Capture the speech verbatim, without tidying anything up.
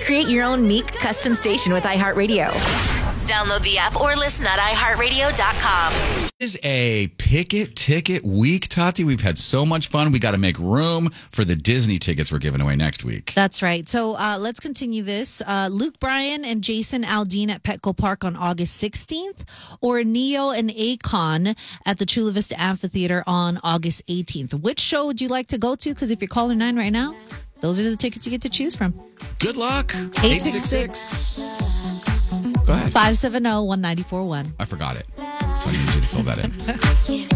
Create your own Meek custom station with iHeartRadio. Download the app or listen at i heart radio dot com. This is a Pick It Ticket week, Tati. We've had so much fun. We got to make room for the Disney tickets we're giving away next week. That's right. So uh, let's continue this. Uh, Luke Bryan and Jason Aldean at Petco Park on August sixteenth, or Neo and Akon at the Chula Vista Amphitheater on August eighteenth. Which show would you like to go to? Because if you're calling nine right now, those are the tickets you get to choose from. Good luck. eight six six Go ahead. five seven zero one nine four one. I forgot it. So I need you to fill that in.